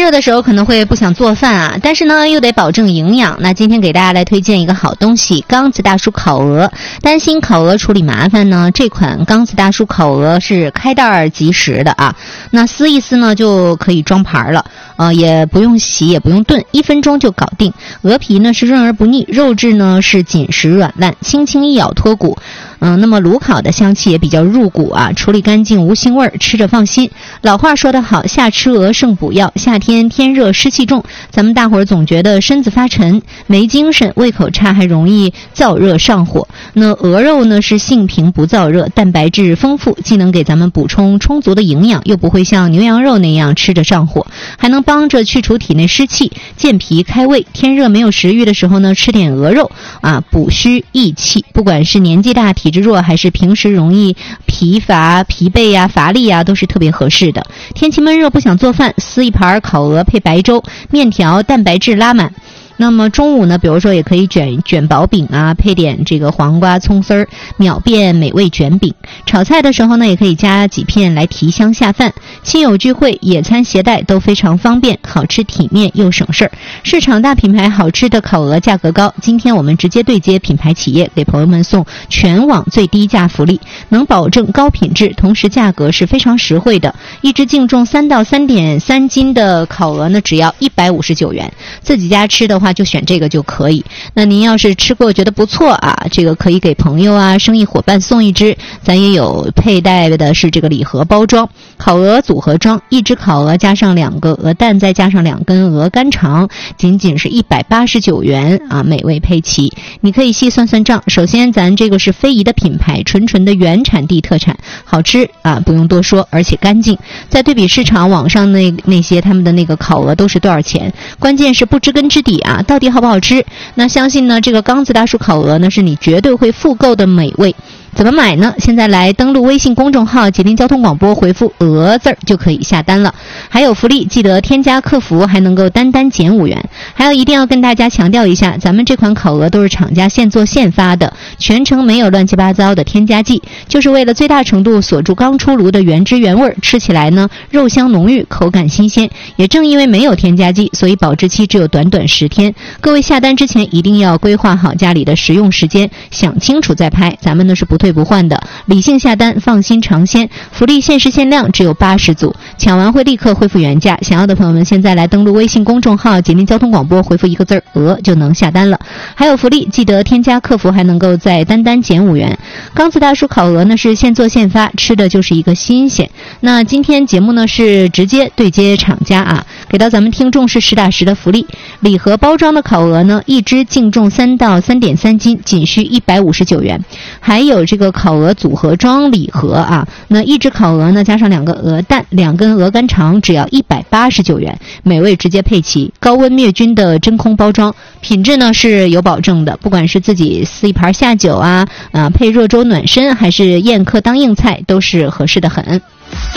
热的时候可能会不想做饭啊，但是呢又得保证营养。那今天给大家来推荐一个好东西，缸子大叔烤鹅。担心烤鹅处理麻烦呢，这款缸子大叔烤鹅是开袋即食的啊。那撕一撕呢就可以装盘了，也不用洗也不用炖，1分钟就搞定。鹅皮呢是润而不腻，肉质呢是紧实软烂，轻轻一咬脱骨。那么炉烤的香气也比较入骨啊，处理干净无腥味，吃着放心。老话说得好，夏吃鹅胜补药。夏天天热湿气重，咱们大伙儿总觉得身子发沉，没精神，胃口差，还容易燥热上火。那鹅肉呢是性平不燥热，蛋白质丰富，既能给咱们补充充足的营养，又不会像牛羊肉那样吃着上火，还能帮着去除体内湿气，健脾开胃。天热没有食欲的时候呢，吃点鹅肉啊，补虚益气。不管是年纪大体质弱，还是平时容易疲乏疲惫呀、乏力呀，都是特别合适的。天气闷热不想做饭，撕一盘烤鹅配白粥，面条蛋白质拉满。那么中午呢，比如说也可以卷薄饼啊，配点这个黄瓜葱丝儿，秒变美味卷饼。炒菜的时候呢，也可以加几片来提香下饭。亲友聚会、野餐携带都非常方便，好吃体面又省事儿。市场大品牌好吃的烤鹅价格高，今天我们直接对接品牌企业，给朋友们送全网最低价福利，能保证高品质，同时价格是非常实惠的。一只净重3到3.3斤的烤鹅呢，只要159元。自己家吃的话就选这个就可以。那您要是吃过觉得不错啊，这个可以给朋友啊、生意伙伴送一只。咱也有佩戴的是这个礼盒包装，烤鹅组合装，一只烤鹅加上2个鹅蛋，再加上2根鹅肝肠，仅仅是189元啊，美味配齐。你可以细算算账。首先咱这个是非遗的品牌，纯的原产地特产，好吃啊，不用多说，而且干净。再对比市场网上那些他们的那个烤鹅都是多少钱，关键是不知根知底啊，到底好不好吃？那相信呢，这个缸子大叔烤鹅呢，是你绝对会复购的美味。怎么买呢？现在来登录微信公众号吉林交通广播，回复鹅字就可以下单了。还有福利，记得添加客服，还能够单减5元。还有一定要跟大家强调一下，咱们这款烤鹅都是厂家现做现发的，全程没有乱七八糟的添加剂，就是为了最大程度锁住刚出炉的原汁原味，吃起来呢肉香浓郁，口感新鲜。也正因为没有添加剂，所以保质期只有短10天。各位下单之前一定要规划好家里的食用时间，想清楚再拍。咱们呢是不退不换的，理性下单，放心尝鲜。福利限时限量，只有80组，抢完会立刻恢复原价。想要的朋友们，现在来登录微信公众号吉林交通广播，回复1个字鹅就能下单了。还有福利，记得添加客服，还能够再单减5元。缸子大叔烤鹅呢是现做现发，吃的就是一个新鲜。那今天节目呢是直接对接厂家啊，给到咱们听众是实打实的福利。礼盒包装的烤鹅呢，一只净重3到3.3斤，仅需159元。还有这个烤鹅组合装礼盒啊，那一只烤鹅呢加上2个鹅蛋，2根鹅肝肠，只要189元，美味直接配齐。高温灭菌的真空包装，品质呢是有保证的，不管是自己撕一盘下酒啊，配热粥暖身，还是宴客当硬菜，都是合适的很。